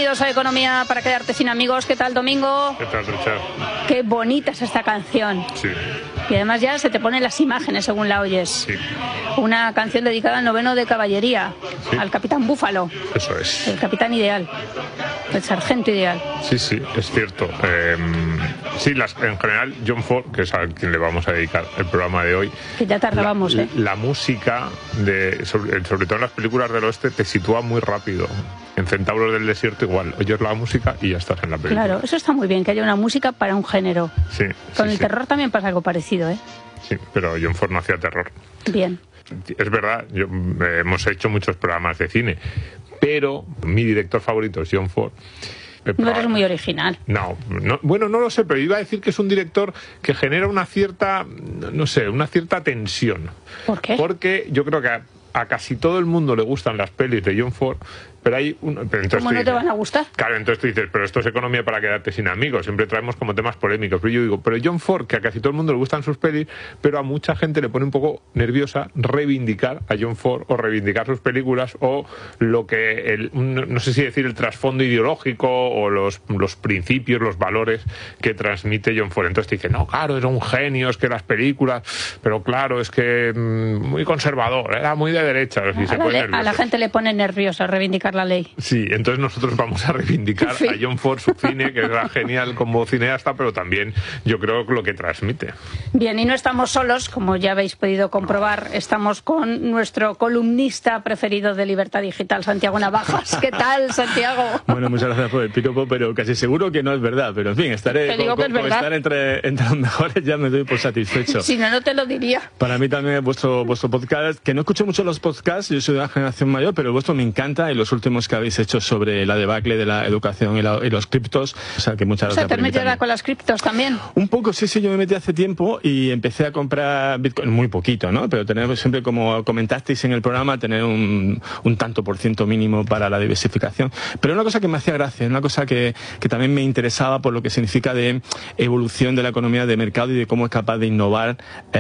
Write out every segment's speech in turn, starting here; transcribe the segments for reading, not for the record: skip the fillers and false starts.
Bienvenidos a Economía para quedarte sin amigos. ¿Qué tal, Domingo? ¿Qué tal, Richard? Qué bonita es esta canción. Sí. Y además ya se te ponen las imágenes según la oyes. Sí. Una canción dedicada al 9º de caballería, sí. al capitán Búfalo. Eso es. El capitán ideal, el sargento ideal. Sí, sí, es cierto. Sí, en general, John Ford, que es a quien le vamos a dedicar el programa de hoy. Que ya tardábamos, La música, sobre todo en las películas del oeste, te sitúa muy rápido. En Centauros del Desierto igual, oyes la música y ya estás en la película. Claro, eso está muy bien, que haya una música para un género. Sí. Con el terror también pasa algo parecido, ¿eh? Sí, pero John Ford no hacía terror. Bien. Es verdad, hemos hecho muchos programas de cine, pero mi director favorito es John Ford. No eres muy original. No, bueno, no lo sé, pero iba a decir que es un director que genera una cierta, no sé, una cierta tensión. ¿Por qué? Porque yo creo que a casi todo el mundo le gustan las pelis de John Ford, pero hay ¿Cómo no te van a gustar? Claro, entonces tú dices, pero esto es economía para quedarte sin amigos, siempre traemos como temas polémicos, pero yo digo, pero John Ford, que a casi todo el mundo le gustan sus pelis, pero a mucha gente le pone un poco nerviosa reivindicar a John Ford o reivindicar sus películas o lo que, no sé si decir el trasfondo ideológico o los principios, los valores que transmite John Ford. Entonces te dicen, no, claro, era un genio, es que las películas, pero claro, es que muy conservador, era muy de derecha. A la gente le pone nerviosa reivindicar la ley. Sí, entonces nosotros vamos a reivindicar a John Ford su cine, que era genial como cineasta, pero también yo creo lo que transmite. Bien, y no estamos solos, como ya habéis podido comprobar, estamos con nuestro columnista preferido de Libertad Digital, Santiago Navajas. ¿Qué tal, Santiago? Bueno, muchas gracias por el piropo, pero casi seguro que no es verdad, pero en fin, estaré con estar entre los mejores ya me doy por satisfecho. Si no, no te lo diría. Para mí también es vuestro podcast, que no escucho mucho los podcasts, yo soy de la generación mayor, pero el vuestro me encanta y los últimos que habéis hecho sobre la debacle de la educación y los criptos, o sea que muchas gracias. ¿Te has metido ahora con las criptos también? Un poco, sí, yo me metí hace tiempo y empecé a comprar Bitcoin, muy poquito, ¿no? Pero tener siempre, como comentasteis en el programa, tener un tanto por ciento mínimo para la diversificación. Pero una cosa que me hacía gracia, una cosa que también me interesaba por lo que significa de evolución de la economía de mercado y de cómo es capaz de innovar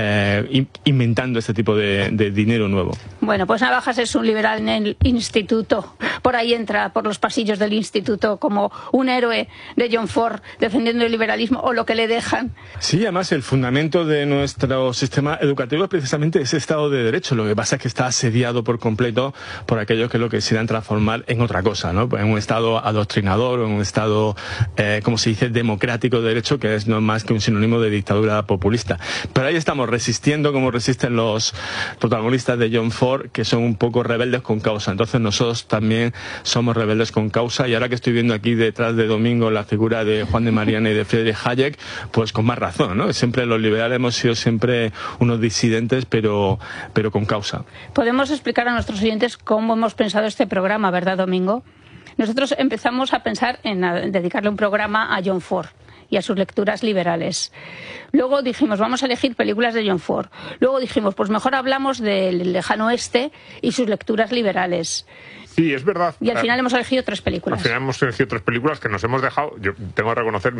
inventando este tipo de dinero nuevo. Bueno, pues Navajas es un liberal en el instituto. Por ahí entra por los pasillos del instituto como un héroe de John Ford defendiendo el liberalismo o lo que le dejan. Sí, además el fundamento de nuestro sistema educativo es precisamente ese Estado de Derecho. Lo que pasa es que está asediado por completo por aquellos que lo quisieran transformar en otra cosa, ¿no? Pues en un Estado adoctrinador o en un Estado, como se dice, democrático de derecho, que es no más que un sinónimo de dictadura populista. Pero ahí estamos resistiendo como resisten los protagonistas de John Ford, que son un poco rebeldes con causa. Entonces nosotros también somos rebeldes con causa, y ahora que estoy viendo aquí detrás de Domingo la figura de Juan de Mariana y de Friedrich Hayek, pues con más razón, ¿no? Siempre los liberales hemos sido siempre unos disidentes, pero con causa. Podemos explicar a nuestros oyentes cómo hemos pensado este programa, ¿verdad, Domingo? Nosotros empezamos a pensar en dedicarle un programa a John Ford y a sus lecturas liberales. Luego dijimos, vamos a elegir películas de John Ford. Luego dijimos, pues mejor hablamos del lejano oeste y sus lecturas liberales. Sí, es verdad. Y al final hemos elegido 3 películas. Al final hemos elegido 3 películas que nos hemos dejado, yo tengo que reconocer,